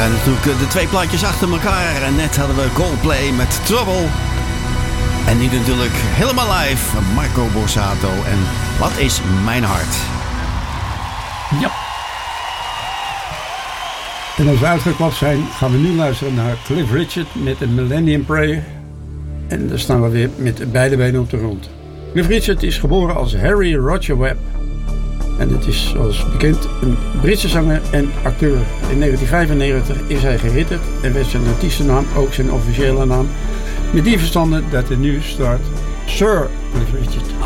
zijn natuurlijk de twee plaatjes achter elkaar. En net hadden we Coldplay met Trouble. En nu natuurlijk helemaal live Marco Borsato en Wat is mijn hart. Ja. En als we uitgeklapt zijn, gaan we nu luisteren naar Cliff Richard met een Millennium Prayer. En dan staan we weer met beide benen op de grond. Cliff Richard is geboren als Harry Roger Webb. En het is zoals bekend een Britse zanger en acteur. In 1995 is hij geritterd en werd zijn artiestennaam ook zijn officiële naam. Met die verstande dat er nu staat Sir Cliff Richard.